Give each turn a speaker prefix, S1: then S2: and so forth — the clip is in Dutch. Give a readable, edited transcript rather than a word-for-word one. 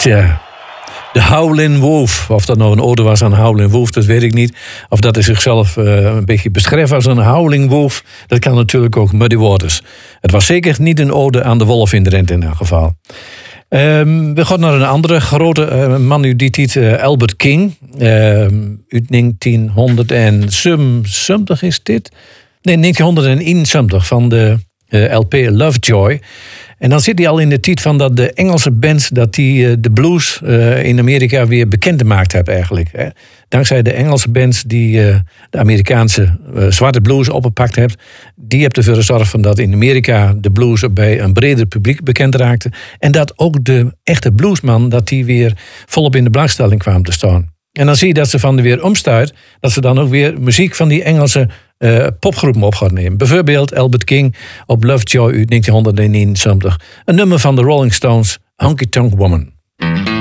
S1: Tja, de Howlin' Wolf. Of dat nou een ode was aan Howlin' Wolf, dat weet ik niet. Of dat hij zichzelf een beetje beschreef als een Howling Wolf. Dat kan natuurlijk ook Muddy Waters. Het was zeker niet een ode aan de wolf in Drenthe in elk geval. We gaan naar een andere grote man uit die tijd, Albert King. Uit 1970 is dit. Nee, 1971 van de LP Lovejoy. En dan zit hij al in de tijd van dat de Engelse bands dat die de blues in Amerika weer bekend gemaakt hebben eigenlijk. Hè. Dankzij de Engelse bands die de Amerikaanse zwarte blues opgepakt heeft. Die hebben ervoor gezorgd van dat in Amerika de blues bij een breder publiek bekend raakte. En dat ook de echte bluesman dat die weer volop in de belangstelling kwam te staan. En dan zie je dat ze van de weer omstuit, dat ze dan ook weer muziek van die Engelse popgroepen op gaan nemen. Bijvoorbeeld Albert King op Lovejoy uit 1971. Een nummer van de Rolling Stones, Honky Tonk Woman.